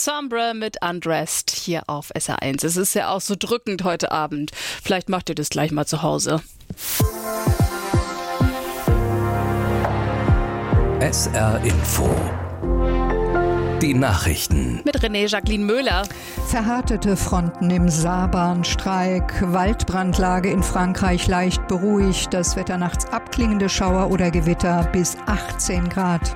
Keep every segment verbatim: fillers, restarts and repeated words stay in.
Sombra mit Undressed hier auf S R eins. Es ist ja auch so drückend heute Abend. Vielleicht macht ihr das gleich mal zu Hause. S R Info. Die Nachrichten. Mit René Jacqueline Möhler. Verhärtete Fronten im Saarbahnstreik. Waldbrandlage in Frankreich leicht beruhigt. Das Wetter nachts abklingende Schauer oder Gewitter bis achtzehn Grad.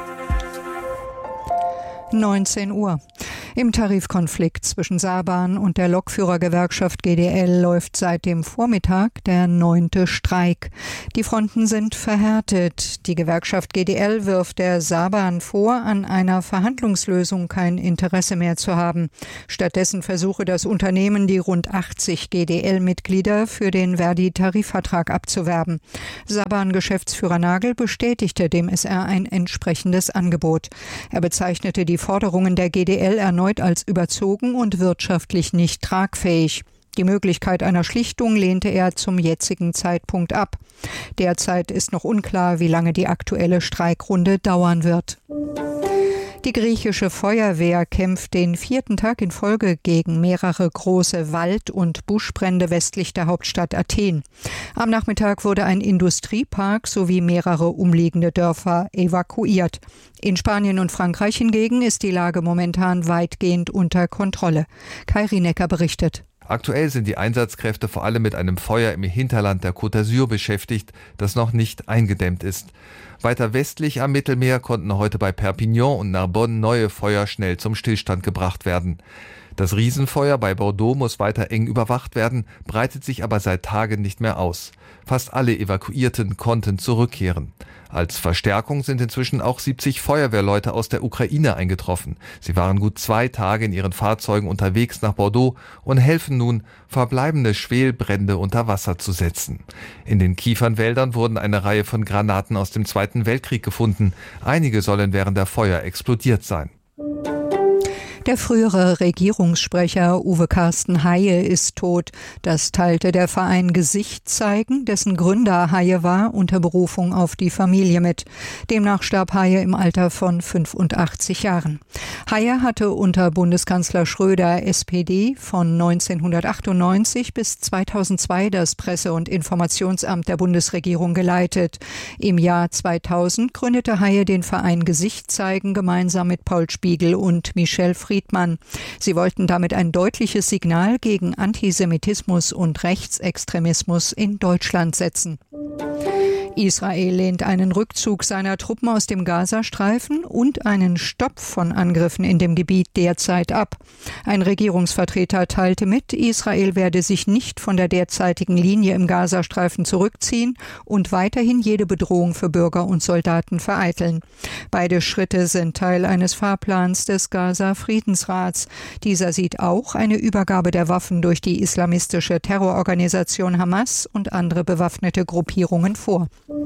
neunzehn Uhr. Im Tarifkonflikt zwischen Saarbahn und der Lokführergewerkschaft G D L läuft seit dem Vormittag der neunte Streik. Die Fronten sind verhärtet. Die Gewerkschaft G D L wirft der Saarbahn vor, an einer Verhandlungslösung kein Interesse mehr zu haben. Stattdessen versuche das Unternehmen, die rund achtzig G D L-Mitglieder für den Verdi-Tarifvertrag abzuwerben. Saarbahn-Geschäftsführer Nagel bestätigte dem S R ein entsprechendes Angebot. Er bezeichnete die Forderungen der G D L erneut als überzogen und wirtschaftlich nicht tragfähig. Die Möglichkeit einer Schlichtung lehnte er zum jetzigen Zeitpunkt ab. Derzeit ist noch unklar, wie lange die aktuelle Streikrunde dauern wird. Die griechische Feuerwehr kämpft den vierten Tag in Folge gegen mehrere große Wald- und Buschbrände westlich der Hauptstadt Athen. Am Nachmittag wurde ein Industriepark sowie mehrere umliegende Dörfer evakuiert. In Spanien und Frankreich hingegen ist die Lage momentan weitgehend unter Kontrolle. Kai Rienecker berichtet. Aktuell sind die Einsatzkräfte vor allem mit einem Feuer im Hinterland der Côte d'Azur beschäftigt, das noch nicht eingedämmt ist. Weiter westlich am Mittelmeer konnten heute bei Perpignan und Narbonne neue Feuer schnell zum Stillstand gebracht werden. Das Riesenfeuer bei Bordeaux muss weiter eng überwacht werden, breitet sich aber seit Tagen nicht mehr aus. Fast alle Evakuierten konnten zurückkehren. Als Verstärkung sind inzwischen auch siebzig Feuerwehrleute aus der Ukraine eingetroffen. Sie waren gut zwei Tage in ihren Fahrzeugen unterwegs nach Bordeaux und helfen nun, verbleibende Schwelbrände unter Wasser zu setzen. In den Kiefernwäldern wurden eine Reihe von Granaten aus dem Zweiten Weltkrieg gefunden. Einige sollen während der Feuer explodiert sein. Der frühere Regierungssprecher Uwe Carsten Haie ist tot. Das teilte der Verein Gesicht zeigen, dessen Gründer Haie war, unter Berufung auf die Familie mit. Demnach starb Haie im Alter von fünfundachtzig Jahren. Haie hatte unter Bundeskanzler Schröder S P D von neunzehnhundertachtundneunzig bis zweitausendzwei das Presse- und Informationsamt der Bundesregierung geleitet. Im Jahr zweitausend gründete Haie den Verein Gesicht zeigen gemeinsam mit Paul Spiegel und Michel Friedmann. Sie wollten damit ein deutliches Signal gegen Antisemitismus und Rechtsextremismus in Deutschland setzen. Israel lehnt einen Rückzug seiner Truppen aus dem Gazastreifen und einen Stopp von Angriffen in dem Gebiet derzeit ab. Ein Regierungsvertreter teilte mit, Israel werde sich nicht von der derzeitigen Linie im Gazastreifen zurückziehen und weiterhin jede Bedrohung für Bürger und Soldaten vereiteln. Beide Schritte sind Teil eines Fahrplans des Gaza-Friedensrats. Dieser sieht auch eine Übergabe der Waffen durch die islamistische Terrororganisation Hamas und andere bewaffnete Gruppierungen vor.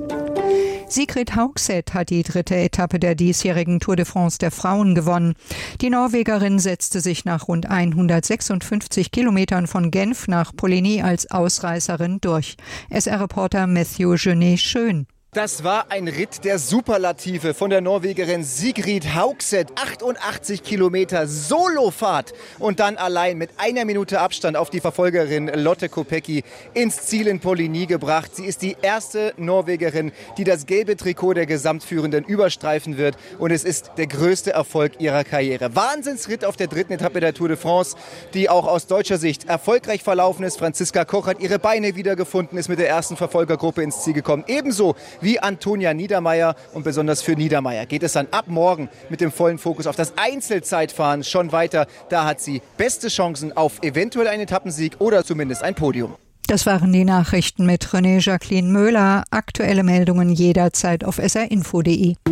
Sigrid Haugset hat die dritte Etappe der diesjährigen Tour de France der Frauen gewonnen. Die Norwegerin setzte sich nach rund hundertsechsundfünfzig Kilometern von Genf nach Poligny als Ausreißerin durch. S R-Reporter Matthew Genet-Schön. Das war ein Ritt der Superlative von der Norwegerin Sigrid Haugset. achtundachtzig Kilometer Solofahrt und dann allein mit einer Minute Abstand auf die Verfolgerin Lotte Kopecky ins Ziel in Poligny gebracht. Sie ist die erste Norwegerin, die das gelbe Trikot der Gesamtführenden überstreifen wird. Und es ist der größte Erfolg ihrer Karriere. Wahnsinnsritt auf der dritten Etappe der Tour de France, die auch aus deutscher Sicht erfolgreich verlaufen ist. Franziska Koch hat ihre Beine wiedergefunden, ist mit der ersten Verfolgergruppe ins Ziel gekommen. Ebenso wie Antonia Niedermeier, und besonders für Niedermeier geht es dann ab morgen mit dem vollen Fokus auf das Einzelzeitfahren schon weiter. Da hat sie beste Chancen auf eventuell einen Etappensieg oder zumindest ein Podium. Das waren die Nachrichten mit René Jacqueline Möhler. Aktuelle Meldungen jederzeit auf s r info punkt d e.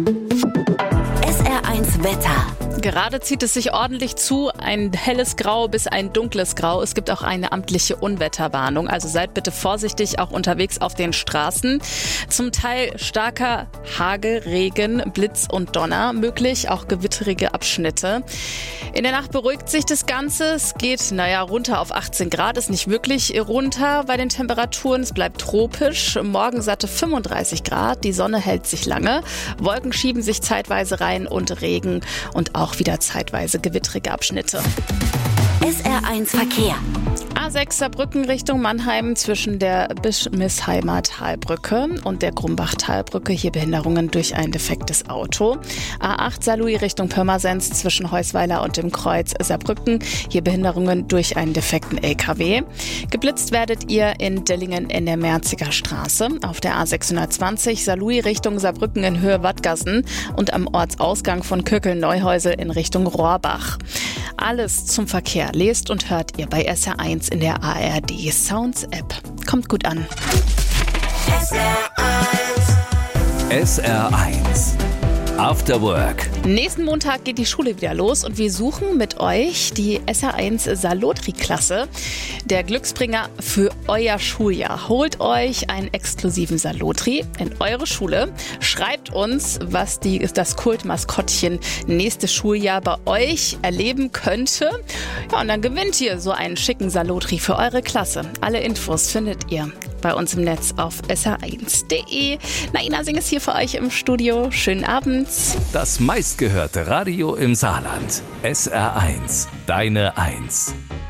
S R eins Wetter. Gerade zieht es sich ordentlich zu, ein helles Grau bis ein dunkles Grau. Es gibt auch eine amtliche Unwetterwarnung, also seid bitte vorsichtig, auch unterwegs auf den Straßen. Zum Teil starker Hagel, Regen, Blitz und Donner möglich, auch gewitterige Abschnitte. In der Nacht beruhigt sich das Ganze. Es geht, naja, runter auf achtzehn Grad, ist nicht wirklich runter bei den Temperaturen. Es bleibt tropisch. Morgen satte fünfunddreißig Grad, die Sonne hält sich lange. Wolken schieben sich zeitweise rein und Regen und auch auch wieder zeitweise gewittrige Abschnitte. S R eins Verkehr. A sechs Saarbrücken Richtung Mannheim zwischen der Bischmisheimer Talbrücke und der Grumbach-Talbrücke. Hier Behinderungen durch ein defektes Auto. A acht Saarlouis Richtung Pirmasens zwischen Heusweiler und dem Kreuz Saarbrücken. Hier Behinderungen durch einen defekten L K W. Geblitzt werdet ihr in Dillingen in der Merziger Straße. Auf der A sechshundertzwanzig Saarlouis Richtung Saarbrücken in Höhe Wattgassen und am Ortsausgang von Köckel-Neuhäusel in Richtung Rohrbach. Alles zum Verkehr lest und hört ihr bei S R eins in der A R D Sounds App. Kommt gut an. S R eins. S R eins. After Work. Nächsten Montag geht die Schule wieder los und wir suchen mit euch die S R eins Salotri-Klasse. Der Glücksbringer für euer Schuljahr. Holt euch einen exklusiven Salotri in eure Schule. Schreibt uns, was die, das Kultmaskottchen nächstes Schuljahr bei euch erleben könnte. Ja, und dann gewinnt ihr so einen schicken Salotri für eure Klasse. Alle Infos findet ihr bei uns im Netz auf S R eins punkt de. Naina Sing ist hier für euch im Studio. Schönen Abend. Das meistgehörte Radio im Saarland. S R eins. Deine Eins.